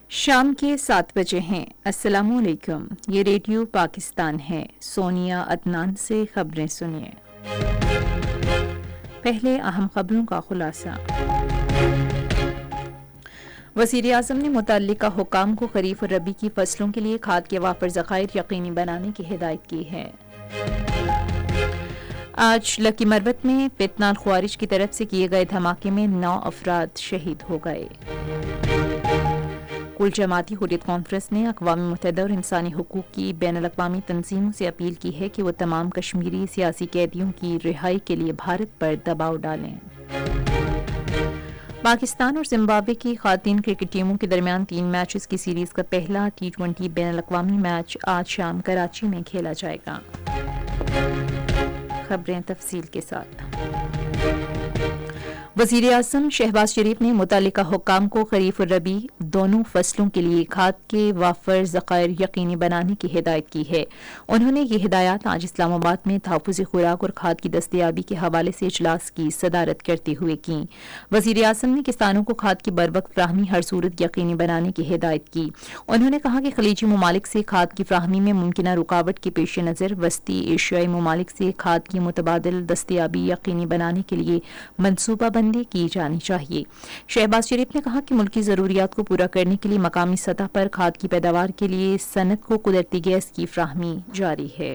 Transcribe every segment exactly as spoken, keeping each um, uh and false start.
شام کے سات بجے ہیں۔ السلام علیکم، یہ ریڈیو پاکستان ہے۔ سونیا عدنان سے خبریں سنیے۔ پہلے اہم خبروں کا خلاصہ۔ وزیر اعظم نے متعلقہ حکام کو خریف اور ربی کی فصلوں کے لیے کھاد کے وافر ذخائر یقینی بنانے کی ہدایت کی ہے۔ آج لکی مروت میں فتنہ الخوارج کی طرف سے کیے گئے دھماکے میں نو افراد شہید ہو گئے۔ کل جماعتی حریت کانفرنس نے اقوام متحدہ اور انسانی حقوق کی بین الاقوامی تنظیموں سے اپیل کی ہے کہ وہ تمام کشمیری سیاسی قیدیوں کی رہائی کے لیے بھارت پر دباؤ ڈالیں۔ پاکستان اور زمبابوے کی خواتین کرکٹ ٹیموں کے درمیان تین میچز کی سیریز کا پہلا ٹی ٹوئنٹی بین الاقوامی میچ آج شام کراچی میں کھیلا جائے گا۔ خبریں تفصیل کے ساتھ۔ وزیر اعظم شہباز شریف نے متعلقہ حکام کو خریف اور ربی دونوں فصلوں کے لیے کھاد کے وافر ذخائر یقینی بنانے کی ہدایت کی ہے۔ انہوں نے یہ ہدایات آج اسلام آباد میں تحفظ خوراک اور کھاد کی دستیابی کے حوالے سے اجلاس کی صدارت کرتے ہوئے کیں۔ وزیر اعظم نے کسانوں کو کھاد کی بروقت فراہمی ہر صورت یقینی بنانے کی ہدایت کی۔ انہوں نے کہا کہ خلیجی ممالک سے کھاد کی فراہمی میں ممکنہ رکاوٹ کے پیش نظر وسطی ایشیائی ممالک سے کھاد کی متبادل دستیابی یقینی بنانے کے لیے منصوبہ بندی کی جانی چاہیے۔ شہباز شریف نے کہا کہ ملکی ضروریات کو پورا کرنے کے لیے مقامی سطح پر کھاد کی پیداوار کے لیے صنعت کو قدرتی گیس کی فراہمی جاری ہے۔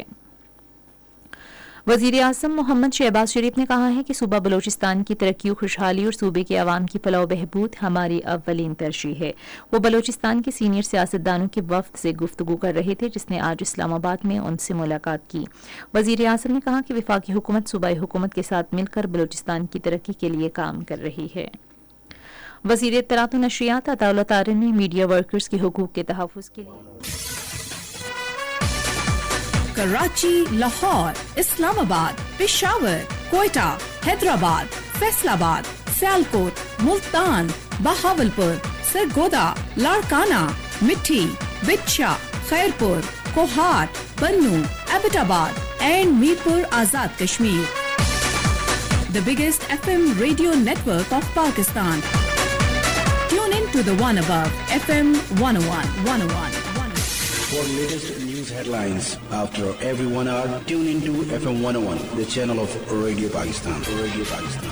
وزیر اعظم محمد شہباز شریف نے کہا ہے کہ صوبہ بلوچستان کی ترقی و خوشحالی اور صوبے کے عوام کی فلاح و بہبود ہماری اولین ترجیح ہے۔ وہ بلوچستان کے سینئر سیاستدانوں کے وفد سے گفتگو کر رہے تھے جس نے آج اسلام آباد میں ان سے ملاقات کی۔ وزیر اعظم نے کہا کہ وفاقی حکومت صوبائی حکومت کے ساتھ مل کر بلوچستان کی ترقی کے لیے کام کر رہی ہے۔ وزیر اطلاعات و نشریات عطا اللہ طارق نے میڈیا ورکرز کے حقوق کے تحفظ کے لیے کراچی، لاہور، اسلام آباد، پشاور، کوئٹہ، حیدرآباد، فیصل آباد، سیالکوٹ، ملتان، بہاولپور، سرگودا، لاڑکانہ، مٹھی، بچھا، خیرپور، کوہاٹ، بنو، ایبٹ آباد and Mirpur Azad Kashmir. The biggest F M radio network of Pakistan. Tune in to the one above, F M one oh one, one oh one. For latest news headlines after every one hour, tune into F M one oh one, the channel of Radio Pakistan. Radio Pakistan.